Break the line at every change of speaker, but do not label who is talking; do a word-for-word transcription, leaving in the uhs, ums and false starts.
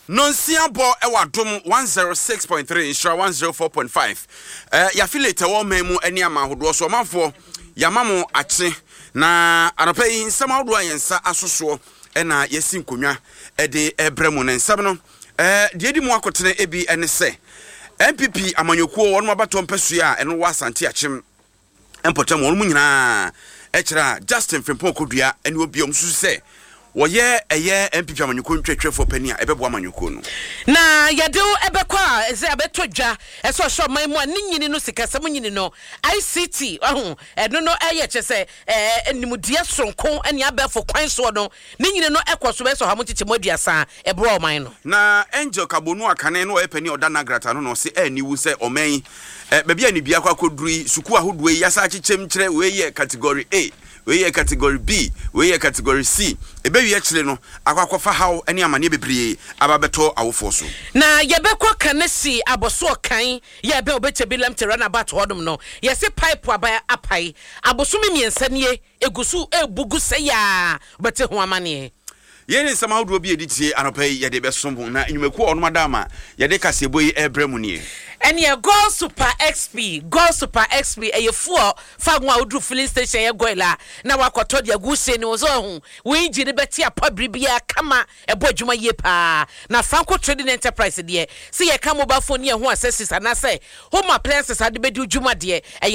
Nonsiabo ewadom one oh six point three Insura one oh four point five. Eh ya affiliate wo memu ani ama hodo so manfo yamamo ache na anopai nsam hodo ayensa asoso na yesi nkonwa e de ebremu na nsam no eh de di mu akotene ebi ene se M P P amanyokuo won mabato mpesu a eno wasante achim empotam won mu nyina e kira Justin Frimpong Kodua ene obiom susu se woye eye M P P amanyuko ntwetwefo pani a ebebo amanyuko no
na yedo ebekwa eze abetodwa eso so man mu anyini no sikasam nyini no I C T ohun eno no eye chese eh animudia sonko ene abefo kwan so no nyini no ekoso be so ha mochiche moduasa ebro oman no
na Angel Kabonu akane no epani odanagrata no no se aniwu se oman eh bebia ani bia kwa koduri suku ahodo yi yasa achichem kire we ye category A we ye category B we ye category C ebe wi akire no akwakofa hawo ene amane bebree ababeto awofo so
na yebekwa kanesi aboso kan ye be obeche bilam terana bat hodom no ye se pipe abaya apai abosumi miensa nie egusu ebugu se ya bete ho amane
yeni sama hodo bi editie anopai ye de besombo na enyumeku ono madama ye de kaseboyi ebremu nie
ene ye go super X P go super X P e ye fuo fagwa odru filling station ye goila na wakoto de aguse ni ozo hu we ngire beti apabiribia kama ebo adwuma ye pa na Franco Trading Enterprise de se ye ka mobile phone ye ho accessories anase home appliances ade bedi adwuma de